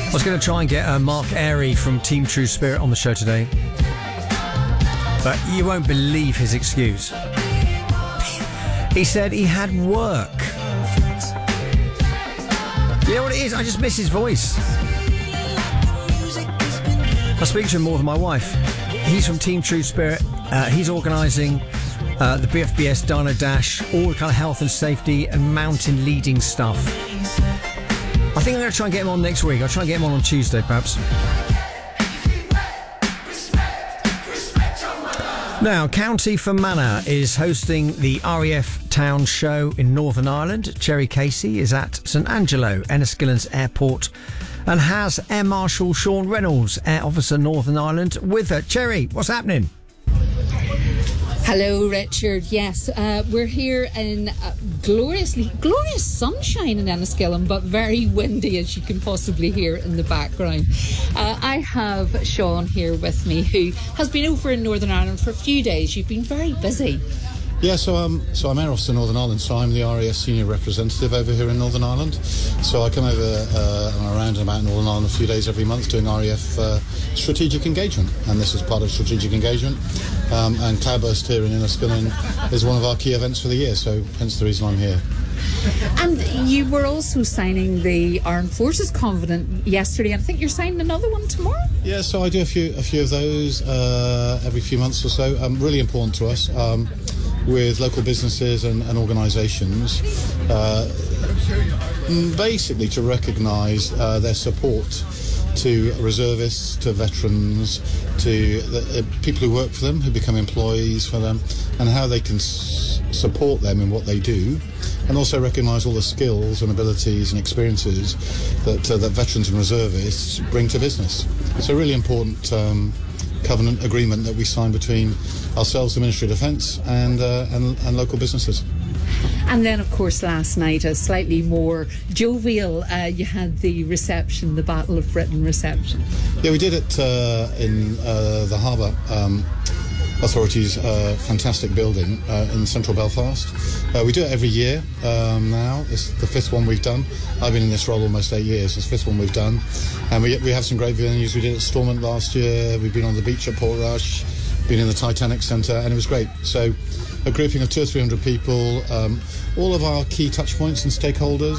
I was going to try and get Mark Airy from Team True Spirit on the show today, but you won't believe his excuse. He said he had work. You know what it is? I just miss his voice. I speak to him more than my wife. He's from Team True Spirit. He's organising the BFBS Dino Dash, all the kind of health and safety and mountain leading stuff. I think I'm going to try and get him on next week. I'll try and get him on Tuesday, perhaps. Now, County Fermanagh is hosting the RAF Town Show in Northern Ireland. Cherry Casey is at St Angelo, Enniskillen's airport, and has Air Marshal Sean Reynolds, Air Officer Northern Ireland, with her. Cherry, what's happening? Hello, Richard. Yes, we're here in glorious sunshine in Enniskillen, but very windy, as you can possibly hear in the background. I have Sean here with me, who has been over in Northern Ireland for a few days. You've been very busy. Yeah, so I'm Air Officer Northern Ireland, so I'm the RAF Senior Representative over here in Northern Ireland. So I come over and around and about Northern Ireland a few days every month doing RAF strategic engagement, and this is part of strategic engagement. And Cloudburst here in Enniskillen is one of our key events for the year, so hence the reason I'm here. And you were also signing the Armed Forces Covenant yesterday, and I think you're signing another one tomorrow? Yeah, so I do a few of those every few months or so. Really important to us. With local businesses and organisations, basically to recognise their support to reservists, to veterans, to the people who work for them, who become employees for them, and how they can support them in what they do, and also recognise all the skills and abilities and experiences that veterans and reservists bring to business. It's a really important covenant agreement that we signed between ourselves, the Ministry of Defence, and local businesses. And then, of course, last night, a slightly more jovial, you had the reception, the Battle of Britain reception. Yeah, we did it in the Harbour Authority's fantastic building in central Belfast. We do it every year now. It's the fifth one we've done. I've been in this role almost 8 years. It's the fifth one we've done. And we have some great venues. We did it at Stormont last year. We've been on the beach at Portrush, been in the Titanic Centre, and it was great. So a grouping of 200 or 300 people, all of our key touch points and stakeholders.